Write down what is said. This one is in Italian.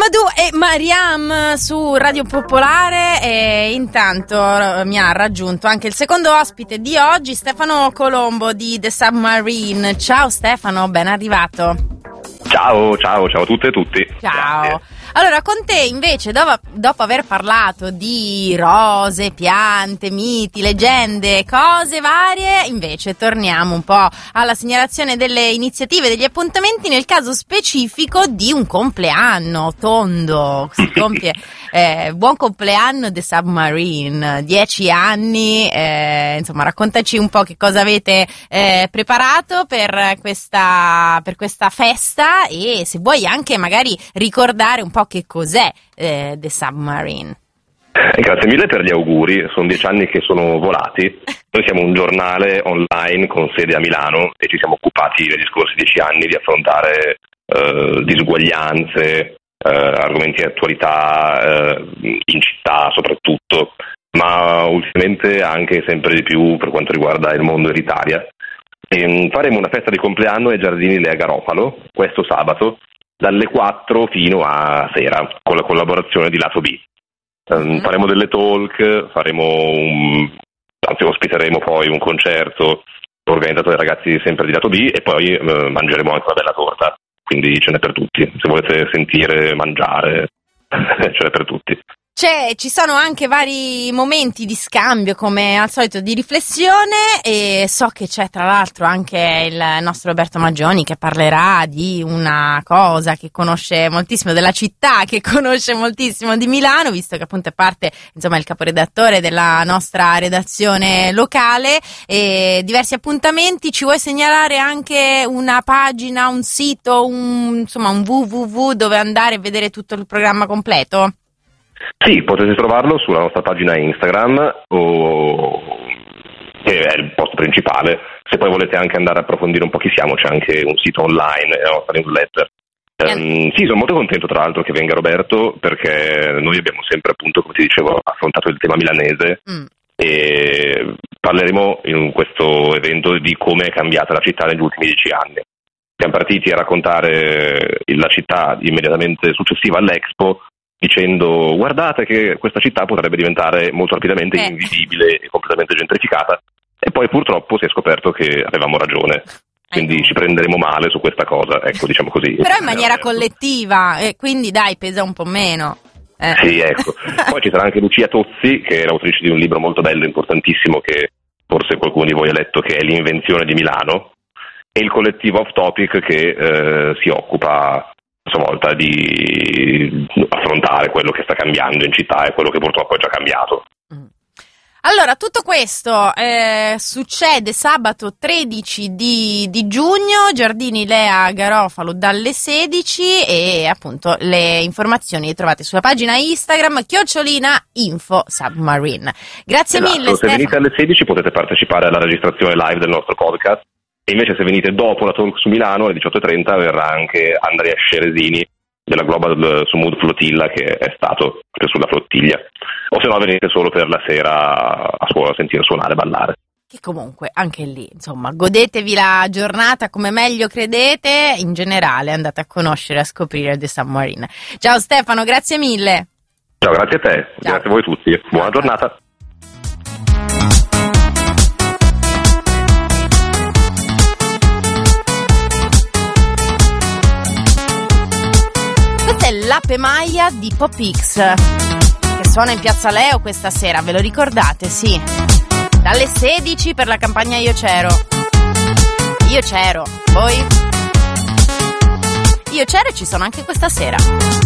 Mamadou e Mariam su Radio Popolare, e intanto mi ha raggiunto anche il secondo ospite di oggi, Stefano Colombo di The Submarine. Ciao Stefano, ben arrivato. Ciao a tutte e tutti. Ciao. Grazie. Allora, con te invece, dopo aver parlato di rose, piante, miti, leggende, cose varie, invece torniamo un po' alla segnalazione delle iniziative, degli appuntamenti, nel caso specifico di un compleanno tondo. Si compie buon compleanno The Submarine, 10 anni, insomma raccontaci un po' che cosa avete preparato per questa festa, e se vuoi anche magari ricordare un po' che cos'è The Submarine. Grazie mille per gli auguri, sono 10 anni che sono volati. Noi siamo un giornale online con sede a Milano e ci siamo occupati negli scorsi 10 anni di affrontare disuguaglianze, argomenti di attualità in città soprattutto, ma ultimamente anche sempre di più per quanto riguarda il mondo elitaria. Faremo una festa di compleanno ai Giardini Lea Garofalo questo sabato dalle 4 fino a sera, con la collaborazione di Lato B. Faremo delle talk, ospiteremo poi un concerto organizzato dai ragazzi sempre di Lato B, e poi mangeremo anche una bella torta, quindi ce n'è per tutti. Se volete sentire, mangiare, ce n'è per tutti. Ci sono anche vari momenti di scambio, come al solito, di riflessione, e so che c'è tra l'altro anche il nostro Roberto Maggioni che parlerà di una cosa che conosce moltissimo della città, che conosce moltissimo di Milano, visto che appunto è parte, insomma, il caporedattore della nostra redazione locale, e diversi appuntamenti. Ci vuoi segnalare anche una pagina, un sito, un www dove andare e vedere tutto il programma completo? Sì, potete trovarlo sulla nostra pagina Instagram, che è il post principale. Se poi volete anche andare a approfondire un po' chi siamo, c'è anche un sito online e la nostra newsletter. Sì, sono molto contento tra l'altro che venga Roberto, perché noi abbiamo sempre, appunto, come ti dicevo, affrontato il tema milanese e parleremo in questo evento di come è cambiata la città negli ultimi 10 anni. Siamo partiti a raccontare la città immediatamente successiva all'Expo, dicendo: guardate che questa città potrebbe diventare molto rapidamente invivibile e completamente gentrificata, e poi purtroppo si è scoperto che avevamo ragione, quindi ci prenderemo male su questa cosa, ecco, diciamo così. Però in maniera collettiva, e quindi dai, pesa un po' meno. Sì, ecco. Poi ci sarà anche Lucia Tozzi, che è l'autrice di un libro molto bello, importantissimo, che forse qualcuno di voi ha letto, che è L'invenzione di Milano, e il collettivo Off Topic che si occupa a sua volta di affrontare quello che sta cambiando in città e quello che purtroppo è già cambiato. Allora, tutto questo succede sabato 13 di giugno, Giardini Lea Garofalo dalle 16, e appunto le informazioni le trovate sulla pagina Instagram @info_submarine. Grazie mille. Se venite alle 16 potete partecipare alla registrazione live del nostro podcast. E invece se venite dopo la talk su Milano alle 18:30 verrà anche Andrea Sceresini della Global Mood Flotilla, che è stato sulla flottiglia, o se no venite solo per la sera a scuola a sentire suonare e ballare. Che comunque anche lì, insomma, godetevi la giornata come meglio credete, in generale andate a conoscere e a scoprire The Submarine. Ciao Stefano, grazie mille. Ciao, grazie a te. Ciao. Grazie a voi tutti, buona giornata. L'Ape Maia di Popix, che suona in Piazza Leo questa sera, ve lo ricordate? Sì, dalle 16 per la campagna Io c'ero, voi? Io c'ero e ci sono anche questa sera.